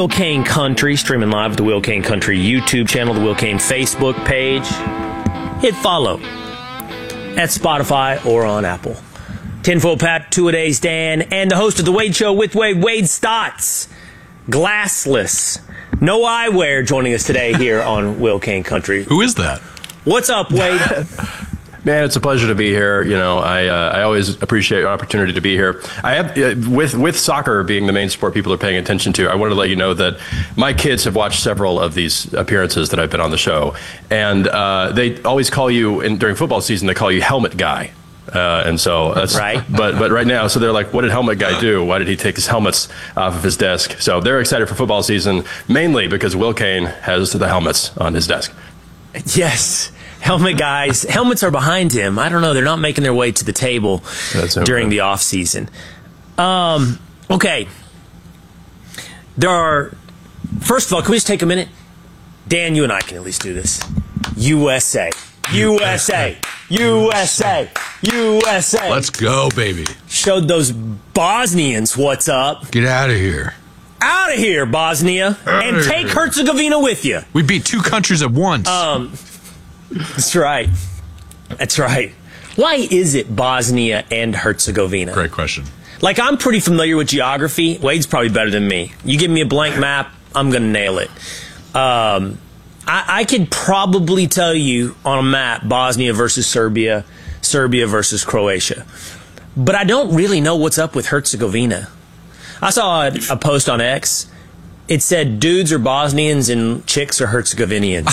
Will Kane Country, streaming live at the Will Kane Country YouTube channel, the Will Kane Facebook page. Hit follow at Spotify or on Apple. Tinfoil Pat, Two-A-Days Dan, and the host of The Wade Show with Wade Stotts. Glassless. No eyewear joining us today here on Will Kane Country. Who is that? What's up, Wade? Man, it's a pleasure to be here. You know, I always appreciate the opportunity to be here. I have, with soccer being the main sport people are paying attention to, I wanted to let you know that my kids have watched several of these appearances that I've been on the show, and they always call you, during football season, they call you Helmet Guy. And so that's right. But right now, so they're like, what did Helmet Guy do? Why did he take his helmets off of his desk? So they're excited for football season, mainly because Will Kane has the helmets on his desk. Yes. Helmet guys. Helmets are behind him. I don't know. They're not making their way to the table during the off season. Okay. First of all, can we just take a minute? Dan, you and I can at least do this. USA. USA. USA. USA. Let's go, baby. Showed those Bosnians what's up. Get out of here. Out of here, Bosnia. And take Herzegovina with you. We beat two countries at once. That's right. That's right. Why is it Bosnia and Herzegovina? Great question. Like, I'm pretty familiar with geography. Wade's probably better than me. You give me a blank map, I'm going to nail it. I could probably tell you on a map Bosnia versus Serbia, Serbia versus Croatia. But I don't really know what's up with Herzegovina. I saw a post on X. It said dudes are Bosnians and chicks are Herzegovinians.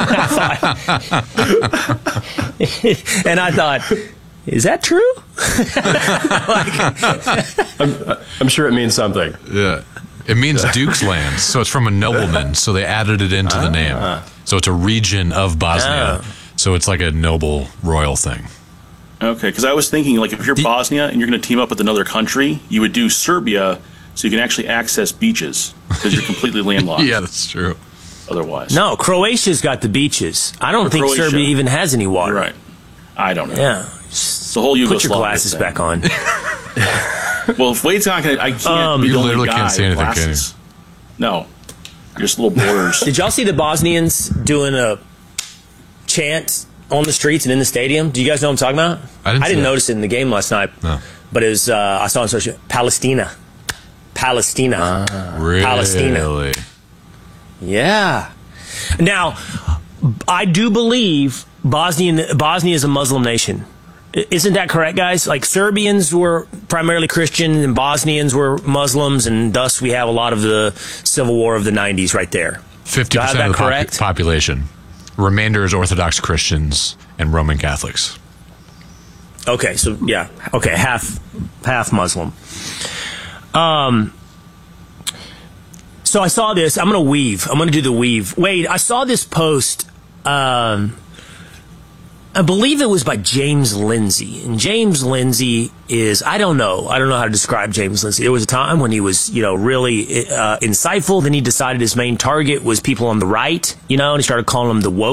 And I thought, is that true? I'm sure it means something. Yeah. It means Duke's land, so it's from a nobleman, so they added it into the name. So it's a region of Bosnia, so it's like a noble royal thing. Okay, because I was thinking, like, if you're Bosnia and you're going to team up with another country, you would do Serbia so you can actually access beaches, because you're completely landlocked. Yeah, that's true. Otherwise. No, Croatia's got the beaches. I don't think Croatia. Serbia even has any water. You're right. I don't know. Yeah. It's the whole Yugoslavia Put your glasses thing. back on. Well, if Wade's not going to... I can't be you the only literally guy can't say with anything, can you? glasses. No. Just little borders. Did y'all see the Bosnians doing a chant on the streets and in the stadium? Do you guys know what I'm talking about? I didn't notice it in the game last night. No. But it was, I saw it on social... Palestina. Really? Palestina. Yeah. Now, I do believe Bosnia is a Muslim nation. Isn't that correct, guys? Like, Serbians were primarily Christian and Bosnians were Muslims, and thus we have a lot of the civil war of the 90s right there. 50% of the population. Remainder is Orthodox Christians and Roman Catholics. Okay, so yeah, okay, half Muslim. So I saw this. I'm going to weave. I'm going to do the weave. Wade, I saw this post. I believe it was by James Lindsay. And James Lindsay is, I don't know how to describe James Lindsay. There was a time when he was, really insightful. Then he decided his main target was people on the right, and he started calling them the woke